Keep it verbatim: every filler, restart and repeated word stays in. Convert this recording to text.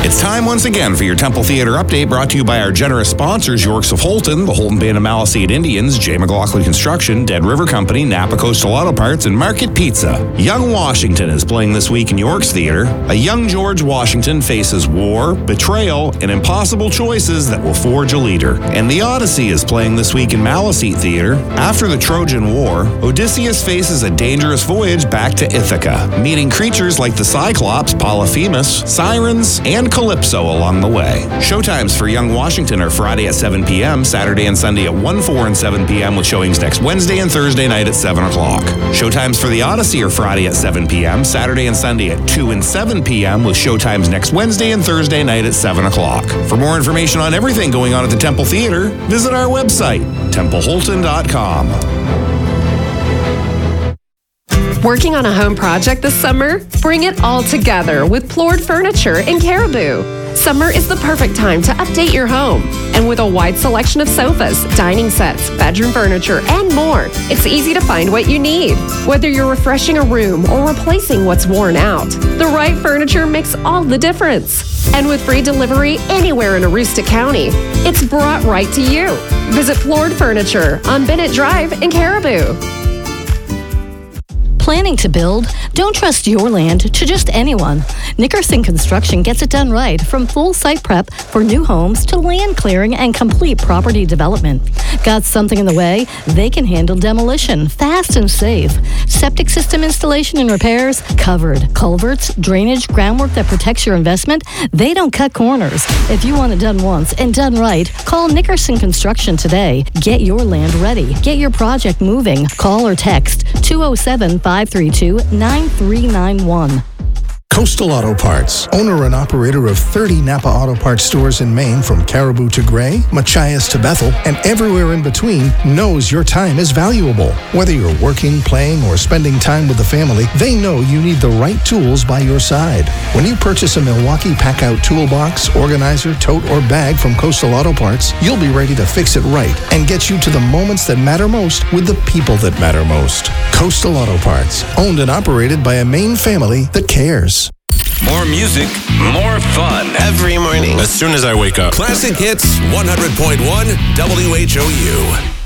It's time once again for your Temple Theater update, brought to you by our generous sponsors, Yorks of Holton, the Holton Band of Maliseet Indians, J. McLaughlin Construction, Dead River Company, Napa Coastal Auto Parts, and Market Pizza. Young Washington is playing this week in Yorks Theater. A young George Washington faces war, betrayal, and impossible choices that will forge a leader. And The Odyssey is playing this week in Maliseet Theater. After the Trojan War, Odysseus faces a dangerous voyage back to Ithaca, meeting creatures like the Cyclops, Polyphemus, Sirens, and Calypso along the way. Showtimes for Young Washington are Friday at seven p.m., Saturday and Sunday at one, four, and seven p.m., with showings next Wednesday and Thursday night at seven o'clock. Showtimes for The Odyssey are Friday at seven p.m., Saturday and Sunday at two and seven p.m., with showtimes next Wednesday and Thursday night at seven o'clock. For more information on everything going on at the Temple Theater, visit our website, temple holton dot com. Working on a home project this summer? Bring it all together with Plord Furniture in Caribou. Summer is the perfect time to update your home. And with a wide selection of sofas, dining sets, bedroom furniture, and more, it's easy to find what you need. Whether you're refreshing a room or replacing what's worn out, the right furniture makes all the difference. And with free delivery anywhere in Aroostook County, it's brought right to you. Visit Plord Furniture on Bennett Drive in Caribou. Planning to build? Don't trust your land to just anyone. Nickerson Construction gets it done right, from full site prep for new homes to land clearing and complete property development. Got something in the way? They can handle demolition fast and safe. Septic system installation and repairs? Covered. Culverts, drainage, groundwork that protects your investment? They don't cut corners. If you want it done once and done right, call Nickerson Construction today. Get your land ready. Get your project moving. Call or text two oh seven, five three two, nine three nine one. Coastal Auto Parts, owner and operator of thirty Napa Auto Parts stores in Maine, from Caribou to Gray, Machias to Bethel, and everywhere in between, knows your time is valuable. Whether you're working, playing, or spending time with the family, they know you need the right tools by your side. When you purchase a Milwaukee Pack-Out toolbox, organizer, tote, or bag from Coastal Auto Parts, you'll be ready to fix it right and get you to the moments that matter most with the people that matter most. Coastal Auto Parts, owned and operated by a Maine family that cares. More music, more fun. Every morning. As soon as I wake up. Classic Hits one hundred point one W H O U.